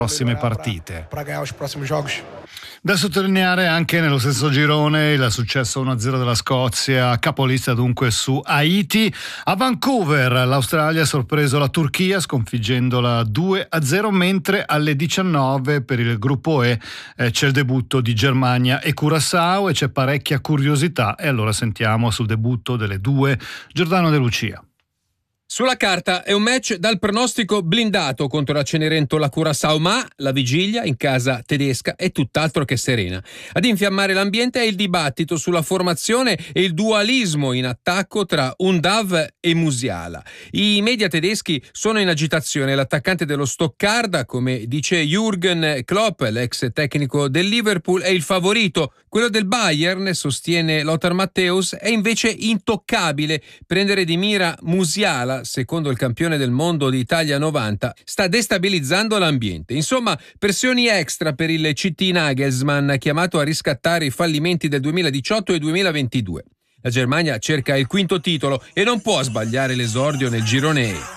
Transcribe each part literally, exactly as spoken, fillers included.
prossime partite. Para ganhar os próximos jogos. Da sottolineare anche nello stesso girone il successo uno a zero della Scozia, capolista dunque su Haiti. A Vancouver l'Australia ha sorpreso la Turchia sconfiggendola due a zero, mentre alle diciannove per il gruppo E eh, c'è il debutto di Germania e Curaçao e c'è parecchia curiosità, e allora sentiamo sul debutto delle due Giordano De Lucia. Sulla carta è un match dal pronostico blindato contro la Cenerentola Curaçao, ma la vigilia in casa tedesca è tutt'altro che serena. Ad infiammare l'ambiente è il dibattito sulla formazione e il dualismo in attacco tra Undav e Musiala. I media tedeschi sono in agitazione. L'attaccante dello Stoccarda, come dice Jürgen Klopp, l'ex tecnico del Liverpool, è il favorito. Quello del Bayern, sostiene Lothar Matthäus, è invece intoccabile. Prendere di mira Musiala, secondo il campione del mondo di Italia novanta, sta destabilizzando l'ambiente. Insomma, pressioni extra per il C T Nagelsmann, chiamato a riscattare i fallimenti del duemiladiciotto e duemilaventidue. La Germania cerca il quinto titolo e non può sbagliare l'esordio nel girone E.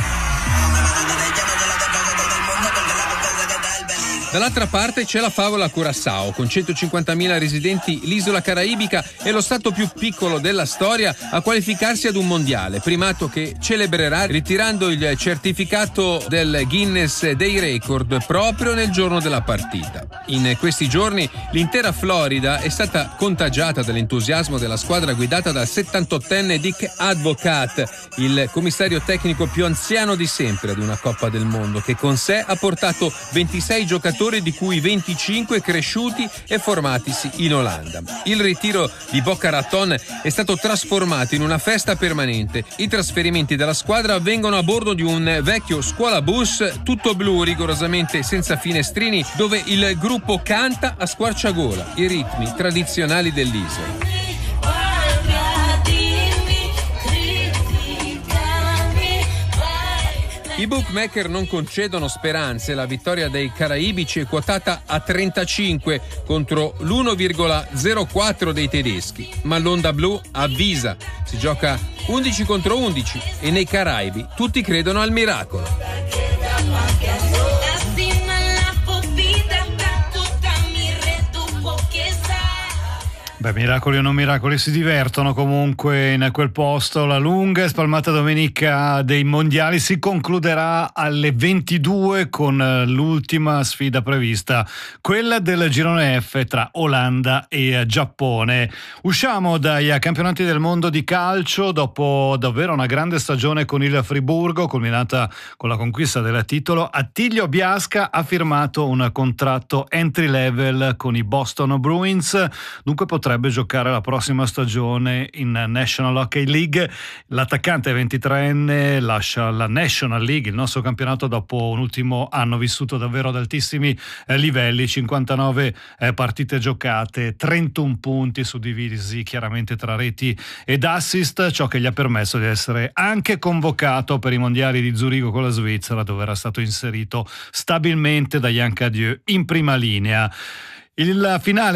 Dall'altra parte c'è la favola Curaçao, con centocinquantamila residenti. L'isola caraibica è lo stato più piccolo della storia a qualificarsi ad un mondiale, primato che celebrerà ritirando il certificato del Guinness dei Record proprio nel giorno della partita. In questi giorni l'intera Florida è stata contagiata dall'entusiasmo della squadra guidata dal settantottenne Dick Advocaat, il commissario tecnico più anziano di sempre ad una Coppa del Mondo, che con sé ha portato ventisei giocatori, di cui venticinque cresciuti e formatisi in Olanda. Il ritiro di Boca Raton è stato trasformato in una festa permanente. I trasferimenti della squadra avvengono a bordo di un vecchio scuolabus tutto blu, rigorosamente senza finestrini, dove il gruppo canta a squarciagola i ritmi tradizionali dell'isola. I bookmaker non concedono speranze. La vittoria dei caraibici è quotata a trentacinque contro l'uno virgola zero quattro dei tedeschi, ma l'Onda Blu avvisa: si gioca undici contro undici e nei Caraibi tutti credono al miracolo. Beh, miracoli o non miracoli, si divertono comunque in quel posto. La lunga e spalmata domenica dei mondiali si concluderà alle ventidue con l'ultima sfida prevista, quella del girone F tra Olanda e Giappone. Usciamo dai campionati del mondo di calcio dopo davvero una grande stagione con il Friburgo, culminata con la conquista del titolo. Attilio Biasca ha firmato un contratto entry level con i Boston Bruins, dunque potrebbe giocare la prossima stagione in National Hockey League. L'attaccante ventitreenne lascia la National League, il nostro campionato, dopo un ultimo anno vissuto davvero ad altissimi eh, livelli, cinquantanove eh, partite giocate, trentuno punti suddivisi chiaramente tra reti ed assist, ciò che gli ha permesso di essere anche convocato per i mondiali di Zurigo con la Svizzera, dove era stato inserito stabilmente da Yann Cadieux in prima linea. Il finale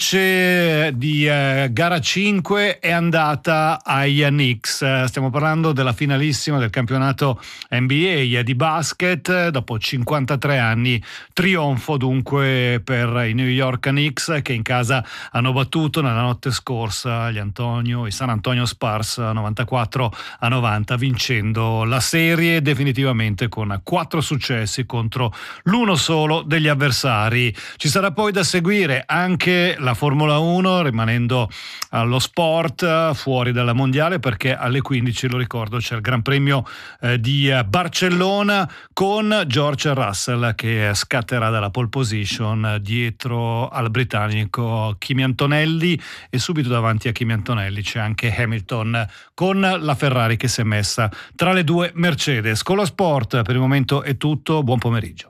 invece di eh, gara cinque è andata ai Knicks. Stiamo parlando della finalissima del campionato N B A di basket. Dopo cinquantatré anni, trionfo dunque per i New York Knicks, che in casa hanno battuto nella notte scorsa gli Antonio, i San Antonio Spurs novantaquattro a novanta, vincendo la serie definitivamente con quattro successi contro l'uno solo degli avversari. Ci sarà poi da seguire anche la Formula uno, rimanendo allo sport fuori dalla mondiale, perché alle quindici, lo ricordo, c'è il Gran Premio eh, di Barcellona con George Russell che scatterà dalla pole position dietro al britannico Kimi Antonelli, e subito davanti a Kimi Antonelli c'è anche Hamilton con la Ferrari che si è messa tra le due Mercedes. Con lo sport per il momento è tutto, buon pomeriggio.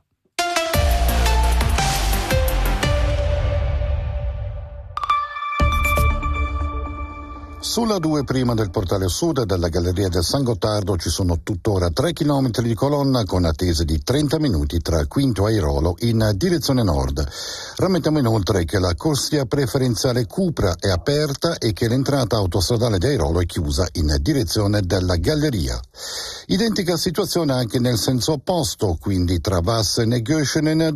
Sulla due prima del portale sud della Galleria del San Gottardo ci sono tuttora tre chilometri di colonna con attese di trenta minuti tra Quinto Airolo in direzione nord. Rammentiamo inoltre che la corsia preferenziale Cupra è aperta e che l'entrata autostradale di Airolo è chiusa in direzione della Galleria. Identica situazione anche nel senso opposto, quindi tra Vassen e Göschenen